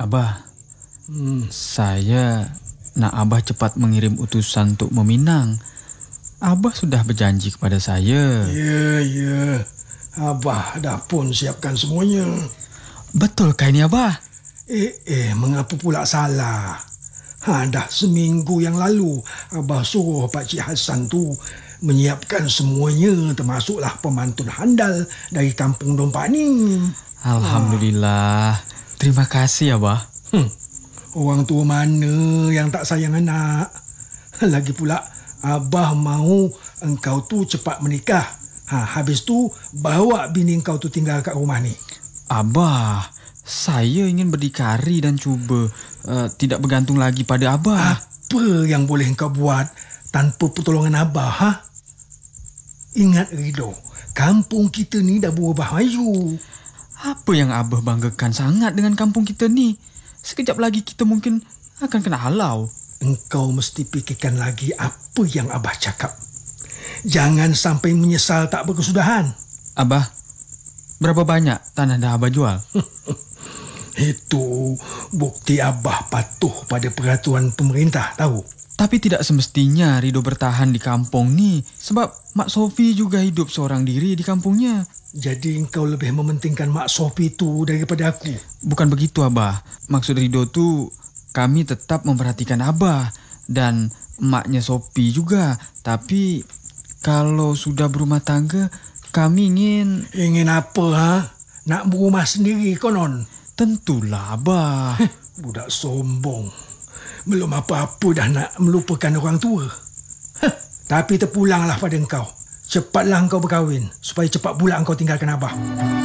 Abah, Hmm. saya nak Abah cepat mengirim utusan untuk meminang. Abah sudah berjanji kepada saya. Ya. Abah dah pun siapkan semuanya. Betulkah ini Abah? Mengapa pula salah? Dah seminggu yang lalu Abah suruh Pak Cik Hassan tu menyiapkan semuanya, termasuklah pemantun handal dari kampung Dompak ni. Alhamdulillah. Terima kasih Abah. Orang tua mana yang tak sayang anak? Lagi pula Abah mahu engkau tu cepat menikah. Habis tu bawa bini engkau tu tinggal kat rumah ni. Abah, saya ingin berdikari dan cuba tidak bergantung lagi pada Abah. Apa yang boleh engkau buat tanpa pertolongan Abah? Ingat Rido, kampung kita ni dah berubah maju. Apa yang Abah banggakan sangat dengan kampung kita ni? Sekejap lagi kita mungkin akan kena halau. Engkau mesti fikirkan lagi apa yang Abah cakap. Jangan sampai menyesal tak berkesudahan. Abah, berapa banyak tanah dah Abah jual? Itu bukti Abah patuh pada peraturan pemerintah, tahu? Tapi tidak semestinya Rido bertahan di kampung ni, sebab Mak Sofi juga hidup seorang diri di kampungnya. Jadi engkau lebih mementingkan Mak Sofi tu daripada aku? Bukan begitu Abah. Maksud Rido tu kami tetap memperhatikan Abah dan emaknya Sofi juga. Tapi kalau sudah berumah tangga, kami ingin... Ingin apa, Nak berumah sendiri konon? Tentulah Abah. Budak sombong. Belum apa-apa dah nak melupakan orang tua. Tapi terpulanglah pada engkau. Cepatlah engkau berkahwin supaya cepat pula engkau tinggalkan Abah.